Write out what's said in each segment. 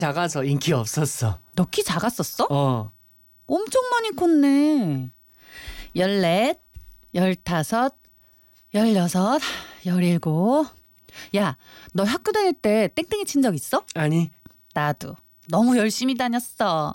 작아서 인기 없었어. 너 키 작았었어? 어. 엄청 많이 컸네. 14, 15, 16, 17. 야, 너 학교 다닐 때 땡땡이 친 적 있어? 아니. 나도. 너무 열심히 다녔어.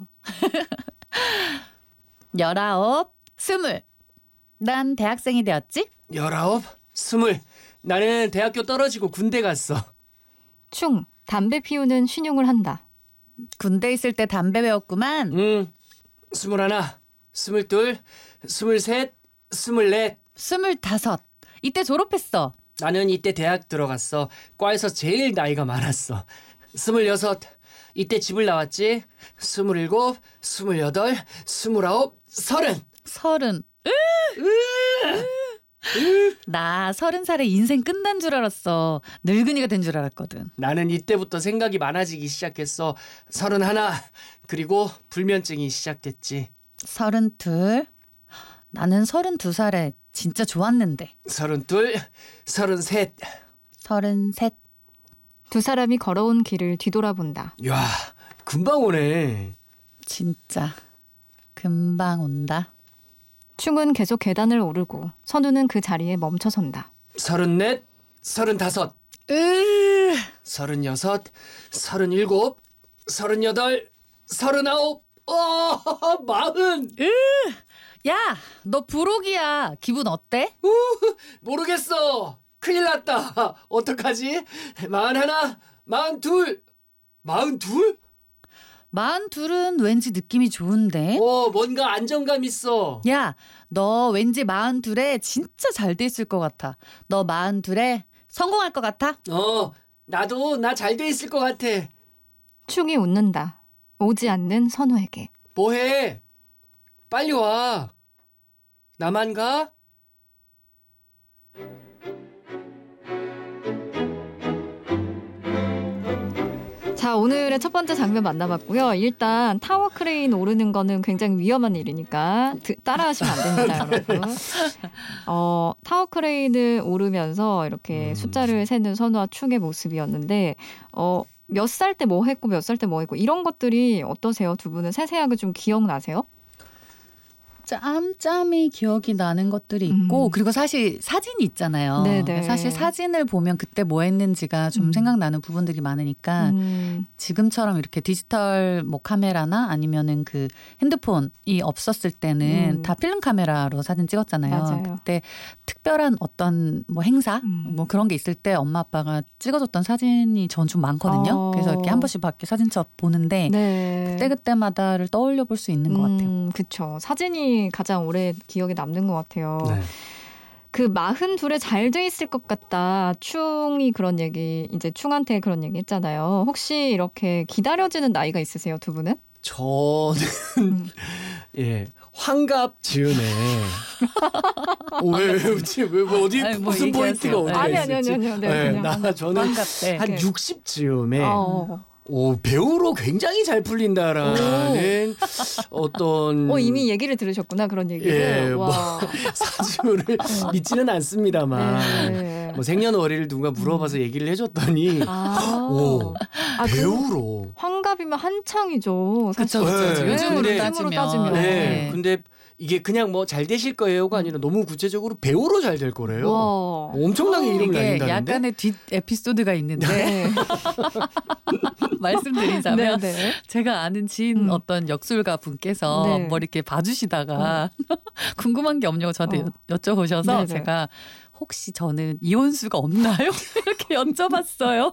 19, 20. 난 대학생이 되었지? 19, 20. 나는 대학교 떨어지고 군대 갔어. 충, 담배 피우는 신용을 한다. 군대 있을 때 담배 배웠구만. 21, 22, 23, 24. 25. 이때 졸업했어. 나는 이때 대학 들어갔어. 과에서 제일 나이가 많았어. 26. 이때 집을 나왔지. 27, 28, 29, 30. 30. 나 30살에 인생 끝난 줄 알았어. 늙은이가 된 줄 알았거든. 나는 이때부터 생각이 많아지기 시작했어. 31. 그리고 불면증이 시작됐지. 32. 나는 32살에 진짜 좋았는데. 32, 33. 33. 두 사람이 걸어온 길을 뒤돌아본다. 야, 금방 오네. 진짜 금방 온다. 충은 계속 계단을 오르고 선우는 그 자리에 멈춰선다. 34, 35, 36, 37, 38, 39, 40. 야, 너 부록이야. 기분 어때? 모르겠어. 큰일 났다. 어떡하지? 41, 42, 42? 42은 왠지 느낌이 좋은데. 뭔가 안정감 있어. 야, 너 왠지 42에 진짜 잘 돼 있을 것 같아. 너 42에 성공할 것 같아? 나도 나 잘 돼 있을 것 같아. 충이 웃는다. 오지 않는 선우에게. 뭐해? 빨리 와. 나만 가? 자, 오늘의 첫 번째 장면 만나봤고요. 일단 타워 크레인 오르는 거는 굉장히 위험한 일이니까 따라하시면 안 됩니다, 여러분. 타워 크레인을 오르면서 이렇게 숫자를 세는 선우와 충의 모습이었는데 몇 살 때 뭐 했고 몇 살 때 뭐 했고 이런 것들이 어떠세요? 두 분은 세세하게 좀 기억나세요? 짬짬이 기억이 나는 것들이 있고 그리고 사실 사진이 있잖아요. 네네. 사실 사진을 보면 그때 뭐 했는지가 좀 생각나는 부분들이 많으니까 지금처럼 이렇게 디지털 뭐 카메라나 아니면은 그 핸드폰이 없었을 때는 다 필름 카메라로 사진 찍었잖아요. 맞아요. 그때 특별한 어떤 뭐 행사 뭐 그런 게 있을 때 엄마 아빠가 찍어줬던 사진이 전 좀 많거든요. 그래서 이렇게 한 번씩 밖에 사진첩 보는데 네. 그때마다를 떠올려 볼 수 있는 것 같아요. 그렇죠. 사진이 가장 오래 기억에 남는 것 같아요. 네. 그 42에 잘 돼 있을 것 같다. 충이 그런 얘기, 이제 충한테 그런 얘기 했잖아요. 혹시 이렇게 기다려지는 나이가 있으세요, 두 분은? 저는 예, 환갑 즈음에 왜 웃지? 왜 어디 아니, 뭐 무슨 포인트가 얘기하세요. 어디가 아니, 있을지. 네, 그냥 저는 환갑 때. 한 네. 60즈음에 어. 배우로 굉장히 잘 풀린다라는 어떤 이미 얘기를 들으셨구나, 그런 얘기를. 예, 와. 사주를 믿지는 않습니다만 네. 뭐 생년월일을 누가 물어봐서 얘기를 해줬더니 배우로 환갑이면 한창이죠. 사실. 그쵸. 네. 요즘으로 근데- 따지면. 네. 근데 이게 그냥 뭐 잘 되실 거예요가 아니라 너무 구체적으로 배우로 잘 될 거래요. 와. 엄청나게 이름을 이게 날린다는데. 약간의 뒷 에피소드가 있는데 네. 말씀드리자면 네, 네. 제가 아는 지인 어떤 역술가 분께서 네. 뭐 이렇게 봐주시다가 궁금한 게 없냐고 저한테 여쭤보셔서 네네. 제가 혹시 저는 이혼수가 없나요? 이렇게 여쭤봤어요.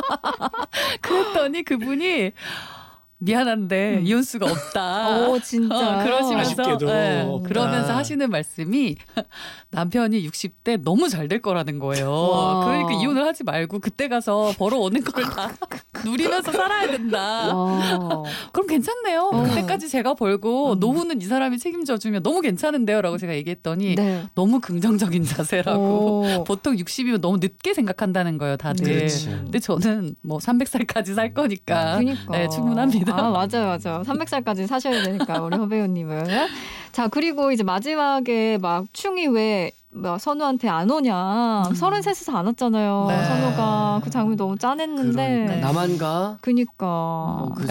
그랬더니 그분이 미안한데 이혼수가 없다. 오, 진짜. 그러시면서 아쉽게도 그러면서 없다. 하시는 말씀이 남편이 60대 너무 잘 될 거라는 거예요. 와. 그러니까 이혼을 하지 말고 그때 가서 벌어오는 걸 다 누리면서 살아야 된다. 와. 그럼 괜찮네요. 그때까지 제가 벌고 노후는 이 사람이 책임져주면 너무 괜찮은데요 라고 제가 얘기했더니 네. 너무 긍정적인 자세라고. 오. 보통 60이면 너무 늦게 생각한다는 거예요 다들. 그렇지. 근데 저는 뭐 300살까지 살 거니까 그러니까. 네, 충분합니다. 맞아요. 300살까지 사셔야 되니까 우리 허배우님은. 자, 그리고 이제 마지막에 막 충이 왜 선우한테 안 오냐. 33에서 안 왔잖아요. 네. 선우가 그 장면 너무 짠했는데. 그러니까요. 나만 가? 그니까. 그